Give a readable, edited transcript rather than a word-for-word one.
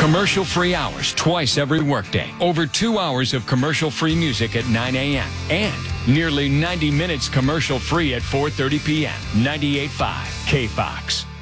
Commercial-free hours twice every workday. Over 2 hours of commercial-free music at 9 a.m. And nearly 90 minutes commercial-free at 4:30 p.m. 98.5 KFOX.